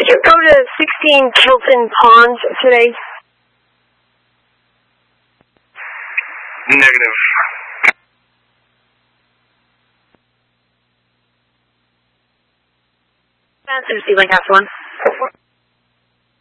Did you go to 16 Kilton Ponds today? Negative. This is D-Link after 1.